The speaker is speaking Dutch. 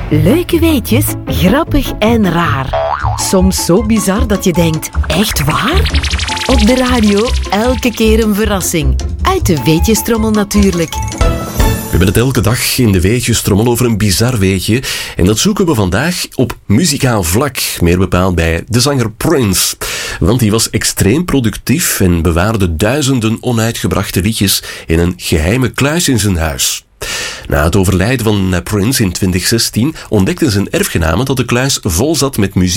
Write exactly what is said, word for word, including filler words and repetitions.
Leuke weetjes, grappig en raar. Soms zo bizar dat je denkt, echt waar? Op de radio elke keer een verrassing. Uit de weetjestrommel natuurlijk. We hebben het elke dag in de weetjestrommel over een bizar weetje. En dat zoeken we vandaag op muzikaal vlak. Meer bepaald bij de zanger Prince. Want die was extreem productief en bewaarde duizenden onuitgebrachte liedjes in een geheime kluis in zijn huis. Na het overlijden van Prince in twintig zestien ontdekten zijn erfgenamen dat de kluis vol zat met muziek